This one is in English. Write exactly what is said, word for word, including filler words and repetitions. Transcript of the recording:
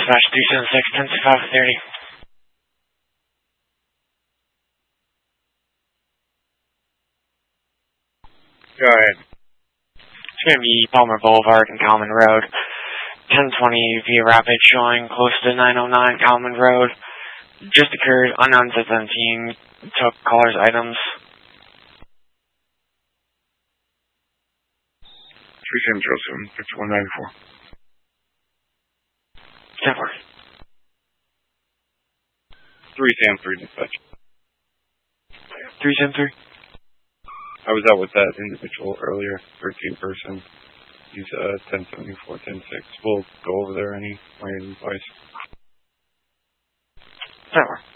Dispatch three seven six, ten five thirty. Go ahead. It's going to be Palmer Boulevard and Common Road. ten twenty via rapid showing close to nine oh nine Common Road. Just occurred, unknown to seventeen, took caller's items. three seven zero seven, fifty-one ninety-four. ten four. three seven three, dispatch. three seven three. I was out with that individual earlier, thirteen person. He's uh, ten seventy-four, ten six. We'll go over there any way and advice. ten four.